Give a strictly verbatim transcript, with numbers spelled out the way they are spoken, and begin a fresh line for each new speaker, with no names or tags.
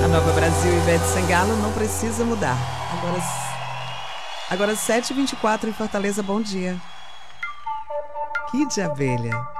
Nova Brasil, Ivete Sangalo, não precisa mudar. Agora, agora sete e vinte e quatro em Fortaleza, bom dia. Que de abelha.